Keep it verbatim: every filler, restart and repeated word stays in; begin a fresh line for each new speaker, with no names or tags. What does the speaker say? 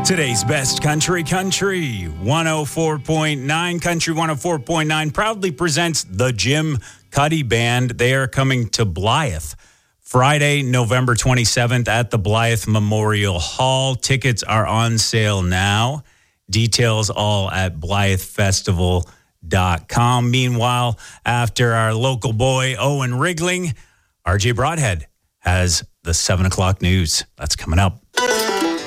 Today's best country, country one oh four point nine. Country one oh four point nine proudly presents the Jim Cuddy Band. They are coming to Blythe Friday, November twenty-seventh at the Blythe Memorial Hall. Tickets are on sale now. Details all at blythe festival dot com. Meanwhile, after our local boy Owen Rigling, R J Broadhead has the seven o'clock news. That's coming up.